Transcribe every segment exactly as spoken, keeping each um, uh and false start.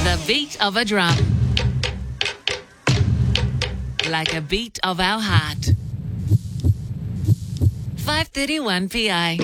The beat of a drum. Like a beat of our heart. five thirty-one P I.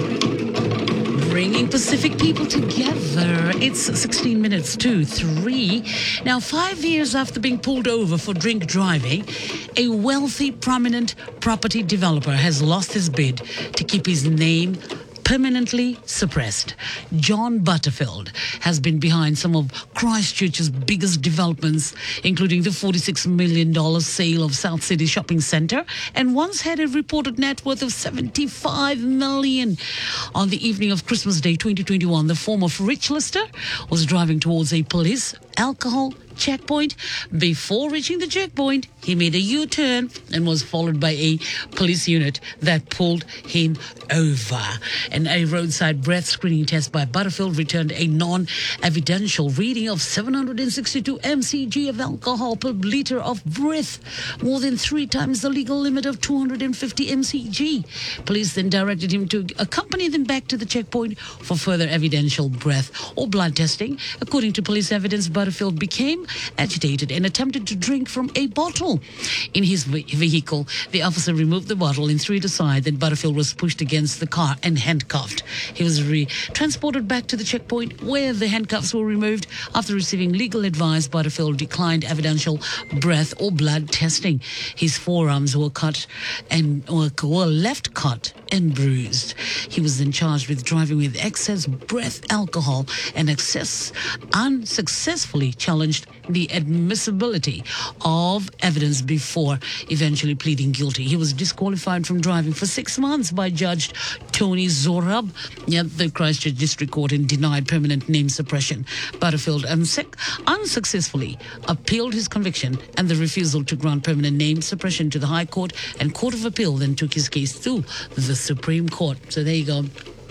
Bringing Pacific people together. It's sixteen minutes to three. Now, five years after being pulled over for drink driving, a wealthy, prominent property developer has lost his bid to keep his name permanently suppressed. John Butterfield has been behind some of Christchurch's biggest developments, including the forty-six million dollars sale of South City Shopping Centre, and once had a reported net worth of seventy-five million dollars. On the evening of Christmas Day twenty twenty-one, the former Rich Lister was driving towards a police alcohol checkpoint. Before reaching the checkpoint, he made a U-turn and was followed by a police unit that pulled him over. And a roadside breath screening test by Butterfield returned a non-evidential reading of seven hundred sixty-two milligrams of alcohol per litre of breath, more than three times the legal limit of two hundred fifty milligrams. Police then directed him to accompany them back to the checkpoint for further evidential breath or blood testing. According to police evidence, Butterfield became agitated and attempted to drink from a bottle in his vehicle. The officer removed the bottle and threw it aside. Then Butterfield was pushed against the car and handcuffed. He was re- transported back to the checkpoint where the handcuffs were removed. After receiving legal advice, Butterfield declined evidential breath or blood testing. His forearms were cut and were, were left cut and bruised. He was then charged with driving with excess breath alcohol and excess unsuccessfully challenged the admissibility of evidence before eventually pleading guilty. He was disqualified from driving for six months by Judge Tony Zorab at the Christchurch District Court and denied permanent name suppression. Butterfield unsuc- unsuccessfully appealed his conviction and the refusal to grant permanent name suppression to the High Court, and Court of Appeal then took his case to the Supreme Court. So there you go.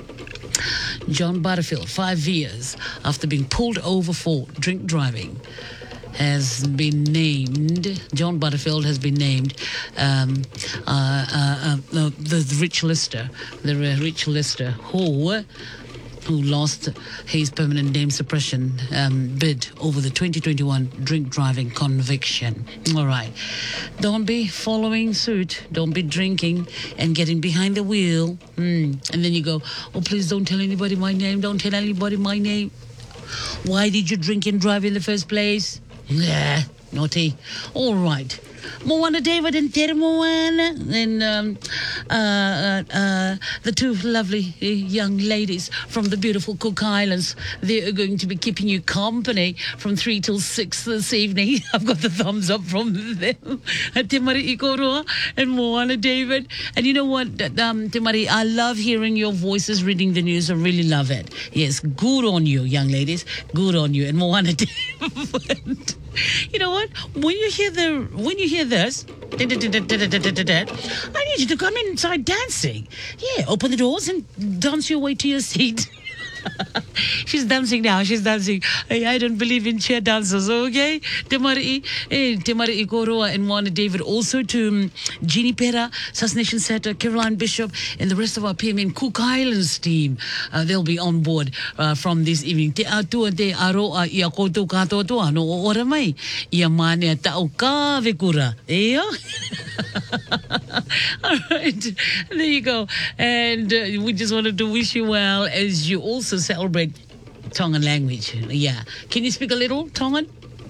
John Butterfield, five years after being pulled over for drink driving, has been named, John Butterfield has been named um, uh, uh, uh, the, the Rich Lister, the Rich Lister who who lost his permanent name suppression um, bid over the twenty twenty-one drink driving conviction. All right. Don't be following suit. Don't be drinking and getting behind the wheel. Mm. And then you go, oh, please don't tell anybody my name. Don't tell anybody my name. Why did you drink and drive in the first place? Yeah, naughty. All right. Moana David and Tere Moana and um, uh, uh, uh, the two lovely uh, young ladies from the beautiful Cook Islands. They are going to be keeping you company from three till six this evening. I've got the thumbs up from them. Te Marii Koroa and Moana David. And you know what, um, Te Marii, I love hearing your voices reading the news. I really love it. Yes, good on you, young ladies. Good on you. And Moana David. You know what? When you hear the when you hear this, I need you to come inside dancing. Yeah, open the doors and dance your way to your seat. She's dancing now. She's dancing. Hey, I don't believe in chair dancers, okay? Te Marii, eh, Te Marii Koroa and Moana David. Also to um, Jeannie Pera, Sus Nation Setter, Caroline Bishop, and the rest of our P M N Cook Islands team. Uh, they'll be on board uh, from this evening. Te atua te aroa ia koutou katoa toa no o ora mai. Ia mane tau ka vekura. Eo? All right. There you go. And uh, we just wanted to wish you well as you also celebrate Tongan language. Yeah. Can you speak a little Tongan?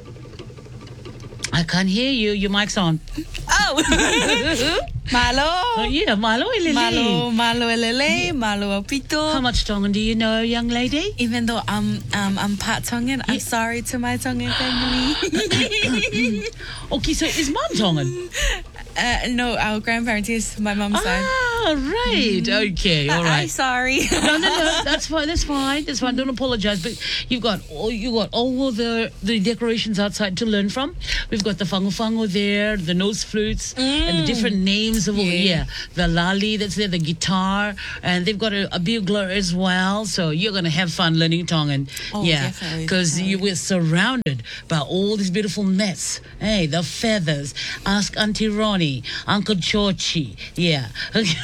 I can't hear you. Your mic's on. Oh. Malo. Oh, yeah, malo elele. Malo, malo elele, yeah. Malo apito. How much Tongan do you know, young lady? Even though I'm um, I'm part Tongan, yeah. I'm sorry to my Tongan family. Okay, so is mom Tongan? Uh, no, our grandparents is my mom's ah, side. right. Mm. Okay, all right. I'm sorry. no, no, no. That's fine. That's fine. That's fine. Don't apologize. But you've got all you got all the the decorations outside to learn from. We've got the fango fango there, the nose flutes, mm. and the different names of yeah. yeah, the lali that's there, the guitar, and they've got a, a bugler as well. So you're gonna have fun learning Tongan. Oh, yeah, because you were surrounded by all this beautiful mess. Hey, the feathers. Ask Auntie Ronnie, Uncle Georgie. Yeah.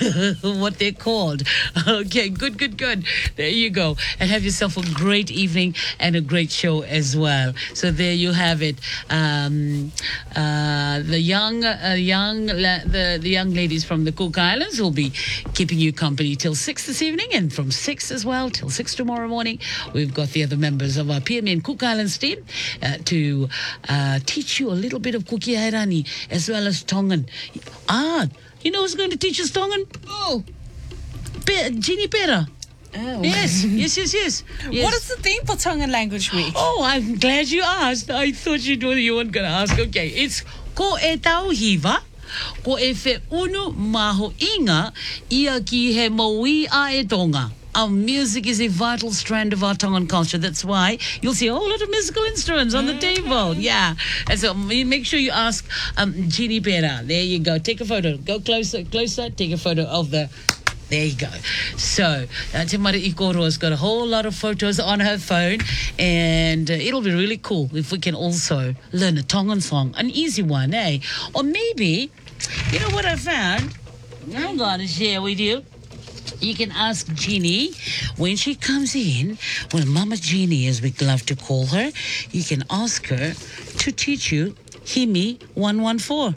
what they're called. Okay, good, good, good. There you go. And have yourself a great evening and a great show as well. So there you have it. Um, uh, the young, uh, young, la- the, the young ladies from the Cook Islands will be keeping you company till six this evening, and from six as well till six tomorrow morning. We've got the other members of our P M N Cook Islands team uh, to uh, teach you a little bit of Kuki Hairani as well as Tongan. Ah, you know who's going to teach us Tongan? Oh, Pe- Jeannie Pera. Oh. Yes, yes, yes, yes, yes. What is the theme for Tongan Language Week? Oh, I'm glad you asked. I thought you knew you weren't going to ask. Okay, it's ko e tau hiva, ko e fe unu maho inga, ia ki he maui a e tonga. Our music is a vital strand of our Tongan culture. That's why you'll see a whole lot of musical instruments on the table. Yeah. And so make sure you ask um, Jeannie Pera. There you go. Take a photo. Go closer, closer. Take a photo of the... There you go. So, uh, Te Mara Ikoro's got a whole lot of photos on her phone, and uh, it'll be really cool if we can also learn a Tongan song, an easy one, eh? Or maybe, you know what I found? I'm going to share with you. You can ask Jeannie when she comes in, well, Mama Jeannie, as we love to call her, you can ask her to teach you Himi one one four.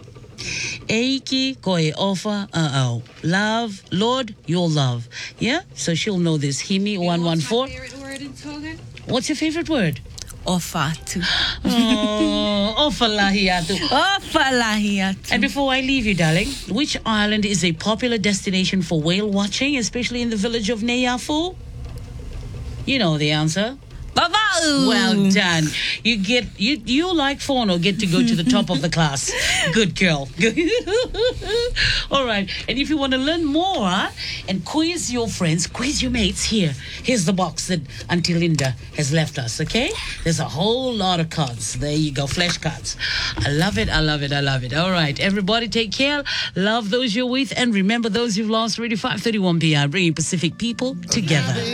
Eiki koe ofa uh-oh. Love, Lord, your love. Yeah? So she'll know this. Himi one one four. What's my favorite word in Tongan? What's your favorite word? Ofatu. Oh, ofa lahiatu. Ofalahiatu. And before I leave you, darling, which island is a popular destination for whale watching, especially in the village of Neyafu? You know the answer. Babau. Well done. You get you you like Fauno get to go to the top of the class. Good girl. All right. And if you want to learn more and quiz your friends, quiz your mates, here. Here's the box that Auntie Linda has left us, okay? There's a whole lot of cards. There you go, flashcards. I love it, I love it, I love it. All right. Everybody take care. Love those you're with, and remember those you've lost. Ready five thirty-one P M, bringing Pacific people together.